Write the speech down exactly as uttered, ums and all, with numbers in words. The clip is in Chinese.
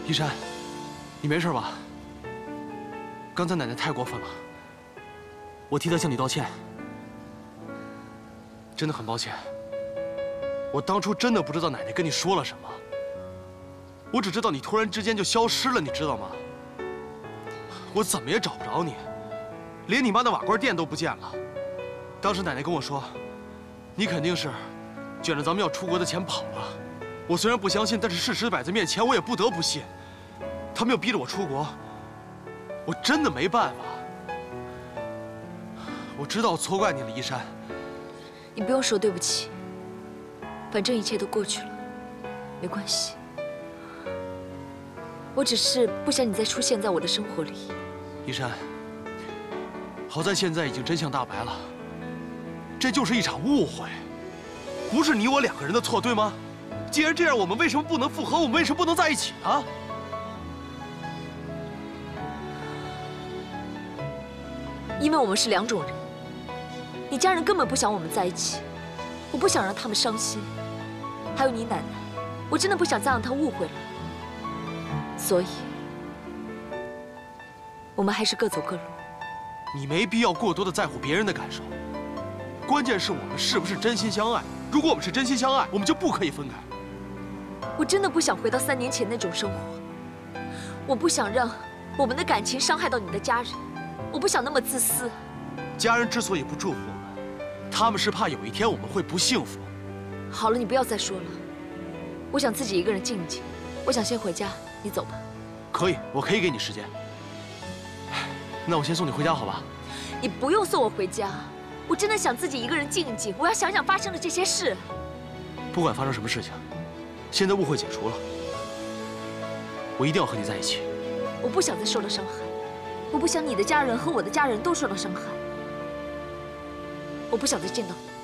依山，你没事吧？刚才奶奶太过分了，我替她向你道歉。真的很抱歉，我当初真的不知道奶奶跟你说了什么，我只知道你突然之间就消失了，你知道吗？我怎么也找不着你，连你妈的瓦罐店都不见了。当时奶奶跟我说，你肯定是卷着咱们要出国的钱跑了。我虽然不相信，但是事实摆在面前，我也不得不信。他们要逼着我出国，我真的没办法。我知道我错怪你了，依山。 你不用说对不起，反正一切都过去了，没关系。我只是不想你再出现在我的生活里。 依山，好在现在已经真相大白了，这就是一场误会，不是你我两个人的错，对吗？既然这样，我们为什么不能复合？我们为什么不能在一起呢？ 因为我们是两种人。你家人根本不想我们在一起，我不想让他们伤心。还有你奶奶，我真的不想再让她误会了。所以，我们还是各走各路。 你没必要过多的在乎别人的感受，关键是我们是不是真心相爱。如果我们是真心相爱，我们就不可以分开。 我真的不想回到三年前那种生活，我不想让我们的感情伤害到你的家人，我不想那么自私。 家人之所以不祝福我们，他们是怕有一天我们会不幸福。 好了，你不要再说了，我想自己一个人静一静，我想先回家，你走吧。 可以，我可以给你时间。那我先送你回家，好吧？ 你不用送我回家，我真的想自己一个人静一静，我要想想发生的这些事。 不管发生什么事情，现在误会解除了，我一定要和你在一起。 我不想再受到伤害，我不想你的家人和我的家人都受到伤害，我不想再见到你。